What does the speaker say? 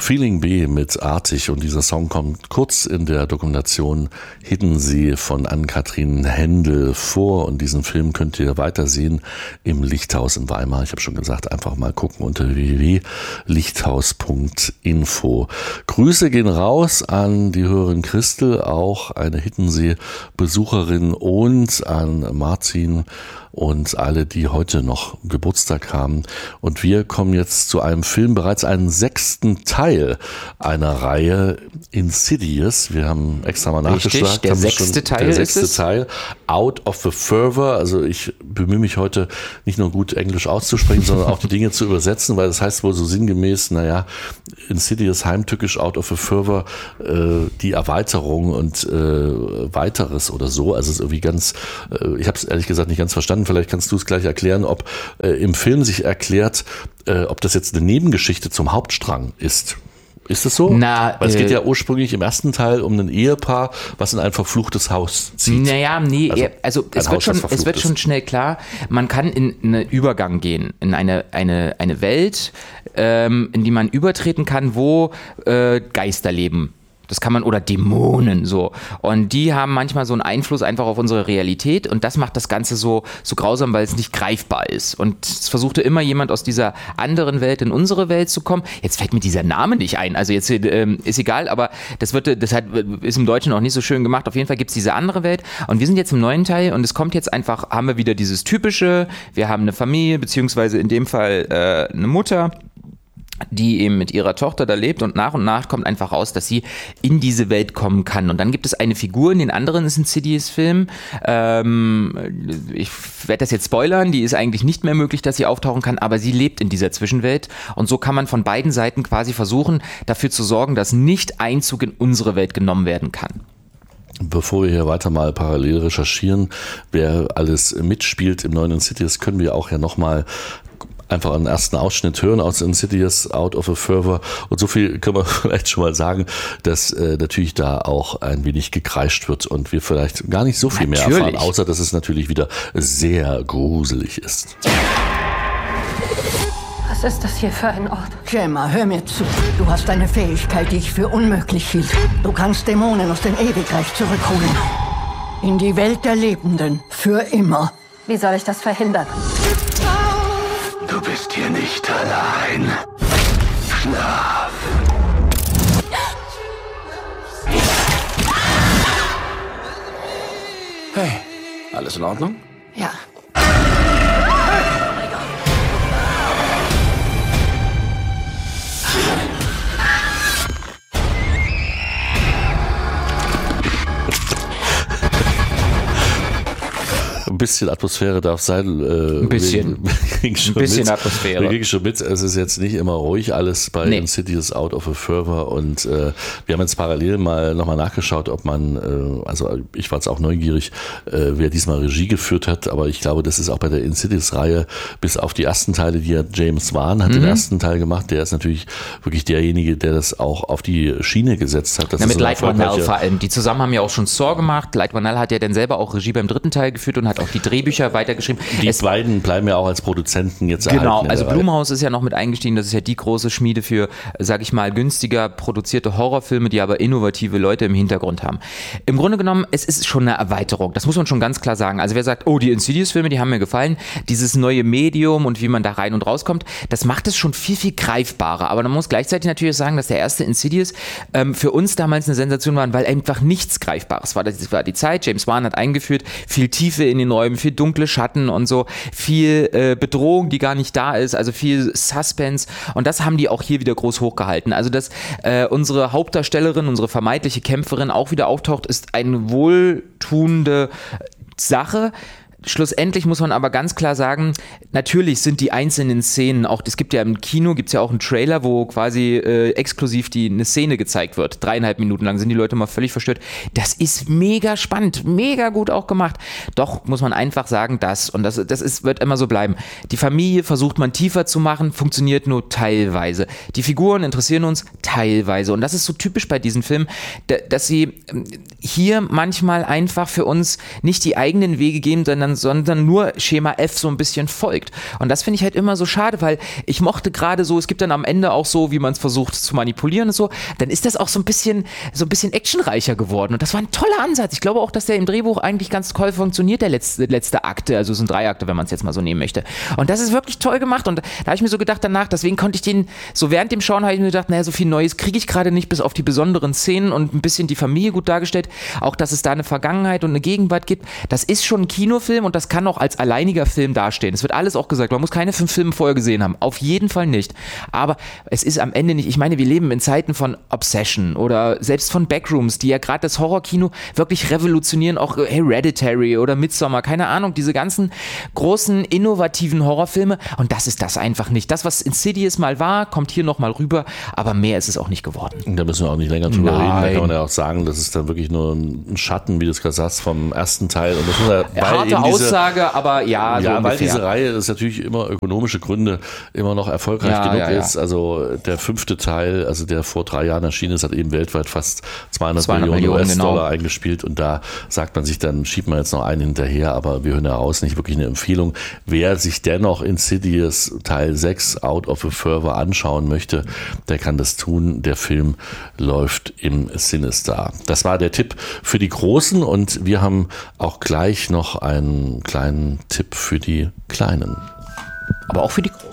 Feeling B mit Artig, und dieser Song kommt kurz in der Dokumentation Hiddensee von Ann-Kathrin Händel vor, und diesen Film könnt ihr weitersehen im Lichthaus in Weimar. Ich habe schon gesagt, einfach mal gucken unter www.lichthaus.info. Grüße gehen raus an die Hörerin Christel, auch eine Hiddensee-Besucherin, und an Martin und alle, die heute noch Geburtstag haben. Und wir kommen jetzt zu einem Film, bereits einen 6. Teil einer Reihe, Insidious. Wir haben extra mal nachgeschlagen. Der 6. Teil der 6. Teil, Out of the Fervor. Also ich bemühe mich heute nicht nur gut Englisch auszusprechen, sondern auch die Dinge zu übersetzen, weil das heißt wohl so sinngemäß, Insidious heimtückisch, Out of the Fervor, die Erweiterung und weiteres oder so. Also es ist irgendwie ganz, ich habe es ehrlich gesagt nicht ganz verstanden. Vielleicht kannst du es gleich erklären, ob im Film sich erklärt, ob das jetzt eine Nebengeschichte zum Hauptstrang ist. Ist das so? Weil es geht ja ursprünglich im ersten Teil um ein Ehepaar, was in ein verfluchtes Haus zieht. Es wird schon schnell klar, man kann in einen Übergang gehen, in eine Welt, in die man übertreten kann, wo Geister leben. Das kann man, oder Dämonen, so. Und die haben manchmal so einen Einfluss einfach auf unsere Realität, und das macht das Ganze so grausam, weil es nicht greifbar ist. Und es versuchte immer jemand aus dieser anderen Welt in unsere Welt zu kommen. Jetzt fällt mir dieser Name nicht ein, also jetzt ist egal, aber das ist im Deutschen auch nicht so schön gemacht. Auf jeden Fall gibt es diese andere Welt, und wir sind jetzt im neuen Teil, und es kommt jetzt einfach, haben wir wieder dieses typische, wir haben eine Familie, beziehungsweise in dem Fall eine Mutter, die eben mit ihrer Tochter da lebt, und nach kommt einfach raus, dass sie in diese Welt kommen kann. Und dann gibt es eine Figur in den anderen Insidious-Filmen, ich werde das jetzt spoilern, die ist eigentlich nicht mehr möglich, dass sie auftauchen kann, aber sie lebt in dieser Zwischenwelt, und so kann man von beiden Seiten quasi versuchen, dafür zu sorgen, dass nicht Einzug in unsere Welt genommen werden kann. Bevor wir hier weiter mal parallel recherchieren, wer alles mitspielt im neuen Insidious, können wir auch ja nochmal einfach einen ersten Ausschnitt hören aus Insidious, Out of a Fervor. Und so viel können wir vielleicht schon mal sagen, dass natürlich da auch ein wenig gekreischt wird und wir vielleicht gar nicht so viel mehr erfahren, außer dass es natürlich wieder sehr gruselig ist. Was ist das hier für ein Ort? Gemma, hör mir zu. Du hast eine Fähigkeit, die ich für unmöglich hielt. Du kannst Dämonen aus dem Ewigreich zurückholen. In die Welt der Lebenden. Für immer. Wie soll ich das verhindern? Du bist hier nicht allein. Schlaf. Hey, alles in Ordnung? Ja. Ein bisschen Atmosphäre darf sein. Ein bisschen Atmosphäre. Wir kriegen schon mit, es ist jetzt nicht immer ruhig alles bei Insidious, Out of a Fervor, und wir haben jetzt parallel nochmal nachgeschaut, ob man, also ich war jetzt auch neugierig, wer diesmal Regie geführt hat, aber ich glaube, das ist auch bei der Insidious-Reihe, bis auf die ersten Teile, die ja James Wan hat den ersten Teil gemacht, der ist natürlich wirklich derjenige, der das auch auf die Schiene gesetzt hat. Mit Light Wannell vor allem. Die zusammen haben ja auch schon Saw gemacht. Light Wannell hat ja dann selber auch Regie beim 3. Teil geführt und hat auch die Drehbücher weitergeschrieben. Die beiden bleiben ja auch als Produzenten jetzt erhalten. Genau, also Blumhaus ist ja noch mit eingestiegen, das ist ja die große Schmiede für, sag ich mal, günstiger produzierte Horrorfilme, die aber innovative Leute im Hintergrund haben. Im Grunde genommen, es ist schon eine Erweiterung, das muss man schon ganz klar sagen. Also wer sagt, oh, die Insidious-Filme, die haben mir gefallen, dieses neue Medium und wie man da rein und rauskommt, das macht es schon viel, viel greifbarer. Aber man muss gleichzeitig natürlich sagen, dass der erste Insidious für uns damals eine Sensation war, weil einfach nichts Greifbares war. Das war die Zeit, James Wan hat eingeführt, viel Tiefe in den Räumen, viel dunkle Schatten und so, viel Bedrohung, die gar nicht da ist, also viel Suspense, und das haben die auch hier wieder groß hochgehalten. Also dass unsere Hauptdarstellerin, unsere vermeintliche Kämpferin auch wieder auftaucht, ist eine wohltuende Sache. Schlussendlich muss man aber ganz klar sagen, natürlich sind die einzelnen Szenen, auch es gibt ja im Kino, gibt es ja auch einen Trailer, wo quasi exklusiv eine Szene gezeigt wird. 3,5 Minuten lang sind die Leute mal völlig verstört. Das ist mega spannend, mega gut auch gemacht. Doch muss man einfach sagen, das wird immer so bleiben. Die Familie versucht man tiefer zu machen, funktioniert nur teilweise. Die Figuren interessieren uns teilweise. Und das ist so typisch bei diesen Filmen, dass sie hier manchmal einfach für uns nicht die eigenen Wege gehen, sondern sondern nur Schema F so ein bisschen folgt. Und das finde ich halt immer so schade, weil ich mochte gerade so, es gibt dann am Ende auch so, wie man es versucht zu manipulieren und so, dann ist das auch so ein bisschen actionreicher geworden. Und das war ein toller Ansatz. Ich glaube auch, dass der im Drehbuch eigentlich ganz toll funktioniert, der letzte Akte. Also es sind 3 Akte, wenn man es jetzt mal so nehmen möchte. Und das ist wirklich toll gemacht. Und da habe ich mir so gedacht danach, deswegen konnte ich den, so während dem Schauen habe ich mir gedacht, naja, so viel Neues kriege ich gerade nicht, bis auf die besonderen Szenen und ein bisschen die Familie gut dargestellt. Auch, dass es da eine Vergangenheit und eine Gegenwart gibt. Das ist schon ein Kinofilm und das kann auch als alleiniger Film dastehen. Es wird alles auch gesagt, man muss keine 5 Filme vorher gesehen haben. Auf jeden Fall nicht. Aber es ist am Ende nicht, ich meine, wir leben in Zeiten von Obsession oder selbst von Backrooms, die ja gerade das Horrorkino wirklich revolutionieren, auch Hereditary oder Midsommar, keine Ahnung, diese ganzen großen, innovativen Horrorfilme und das ist das einfach nicht. Das, was Insidious mal war, kommt hier nochmal rüber, aber mehr ist es auch nicht geworden. Da müssen wir auch nicht länger drüber reden, da kann man ja auch sagen, das ist dann wirklich nur ein Schatten, wie du es gerade sagst, vom ersten Teil. Und das muss ja, harte Aussage, aber ja, so ungefähr. Weil diese Reihe, das ist natürlich immer ökonomische Gründe, immer noch erfolgreich genug ist. Also der 5. Teil, also der vor 3 Jahren erschienen ist, hat eben weltweit fast 200 Millionen US-Dollar eingespielt und da sagt man sich, dann schiebt man jetzt noch einen hinterher, aber wir hören ja raus, nicht wirklich eine Empfehlung. Wer sich dennoch Insidious Teil 6 Out of a Fervor anschauen möchte, der kann das tun. Der Film läuft im Cinestar. Das war der Tipp für die Großen und wir haben auch gleich noch einen kleinen Tipp für die Kleinen. Aber auch für die Großen.